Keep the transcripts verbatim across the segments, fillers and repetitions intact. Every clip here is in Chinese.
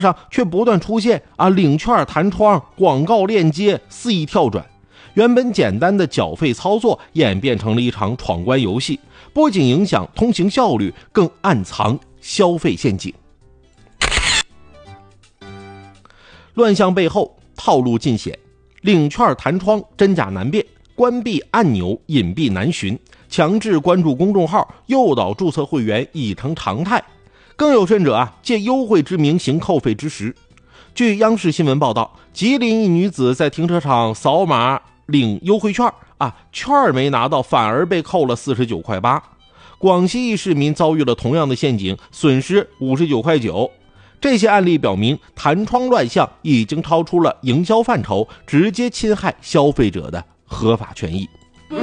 上却不断出现啊领券弹窗、广告链接肆意跳转，原本简单的缴费操作演变成了一场闯关游戏，不仅影响通行效率，更暗藏消费陷阱。乱象背后套路尽显，领券弹窗真假难辨，关闭按钮隐蔽难寻，强制关注公众号诱导注册会员已成常态，更有甚者啊，借优惠之名行扣费之实。据央视新闻报道，吉林一女子在停车场扫码领优惠券啊，券没拿到，反而被扣了四十九块八。广西一市民遭遇了同样的陷阱，损失五十九块九。这些案例表明，弹窗乱象已经超出了营销范畴，直接侵害消费者的合法权益。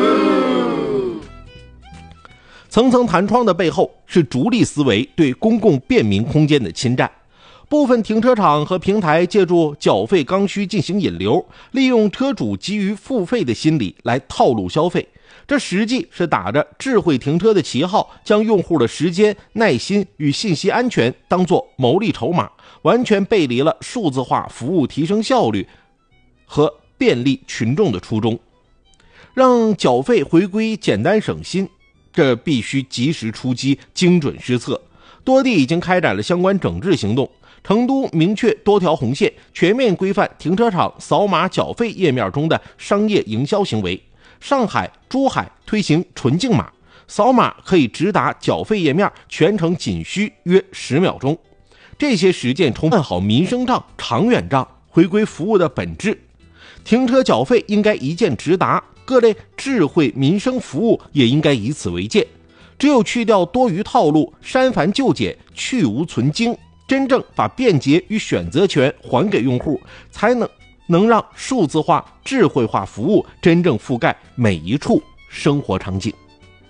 层层弹窗的背后是逐利思维对公共便民空间的侵占。部分停车场和平台借助缴费刚需进行引流，利用车主急于付费的心理来套路消费，这实际是打着智慧停车的旗号，将用户的时间、耐心与信息安全当作牟利筹码，完全背离了数字化服务提升效率和便利群众的初衷。让缴费回归简单省心，这必须及时出击，精准施策。多地已经开展了相关整治行动，成都明确多条红线，全面规范停车场扫码缴费页面中的商业营销行为。上海、珠海推行纯净码，扫码可以直达缴费页面，全程仅需约十秒钟。这些实践充分好民生账、长远账，回归服务的本质。停车缴费应该一键直达，各类智慧民生服务也应该以此为鉴。只有去掉多余套路，删繁就简，去无存精，真正把便捷与选择权还给用户，才能能让数字化、智慧化服务真正覆盖每一处生活场景。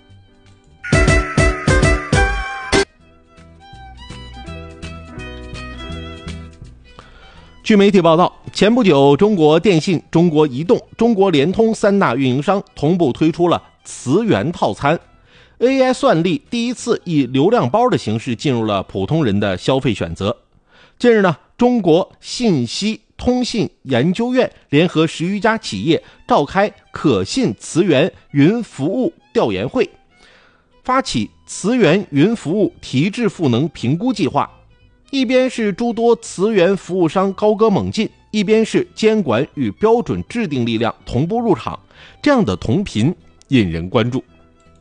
据媒体报道，前不久，中国电信、中国移动、中国联通三大运营商同步推出了磁源套餐。A I 算力第一次以流量包的形式进入了普通人的消费选择。近日呢，中国信息通信研究院联合十余家企业召开可信磁源云服务调研会，发起磁源云服务提质赋能评估计划。一边是诸多磁源服务商高歌猛进，一边是监管与标准制定力量同步入场，这样的同频引人关注。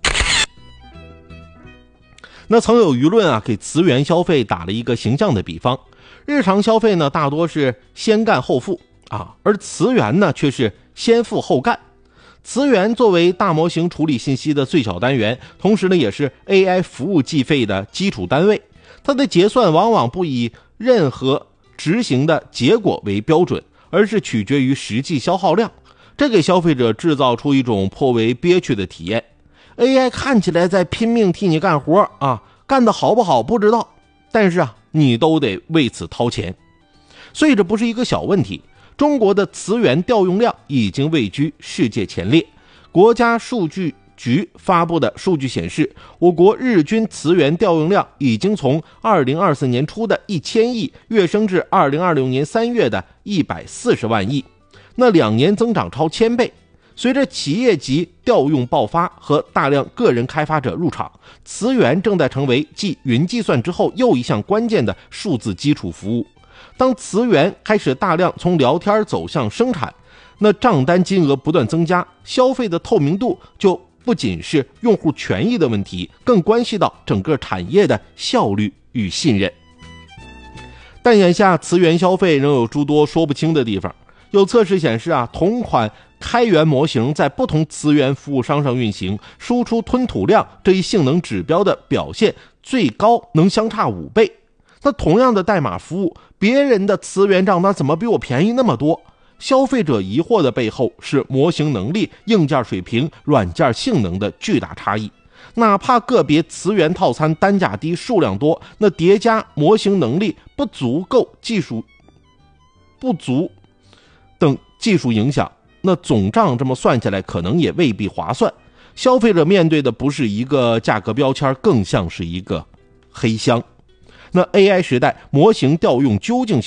那曾有舆论啊给磁源消费打了一个形象的比方，日常消费呢大多是先干后付啊，而磁源呢却是先付后干。磁源作为大模型处理信息的最小单元，同时呢也是 A I 服务计费的基础单位，它的结算往往不以任何执行的结果为标准，而是取决于实际消耗量，这给消费者制造出一种颇为憋屈的体验。A I 看起来在拼命替你干活啊，干得好不好不知道，但是啊，你都得为此掏钱。所以这不是一个小问题。中国的磁源调用量已经位居世界前列。国家数据局发布的数据显示，我国日均磁源调用量已经从二零二四年初的一千亿跃升至二零二六年三月的一百四十万亿，那两年增长超千倍。随着企业级调用爆发和大量个人开发者入场，磁源正在成为继云计算之后又一项关键的数字基础服务。当磁源开始大量从聊天走向生产，那账单金额不断增加，消费的透明度就不仅是用户权益的问题，更关系到整个产业的效率与信任。但眼下磁源消费仍有诸多说不清的地方。有测试显示啊，同款开源模型在不同磁源服务商上运行，输出吞吐量这一性能指标的表现最高能相差五倍。那同样的代码服务，别人的磁源账单怎么比我便宜那么多？消费者疑惑的背后是模型能力、硬件水平、软件性能的巨大差异。哪怕个别磁源套餐单价低、数量多，那叠加模型能力不足够、技术不足等技术影响，那总账这么算下来可能也未必划算。消费者面对的不是一个价格标签，更像是一个黑箱。 那 A I 时代模型调用究竟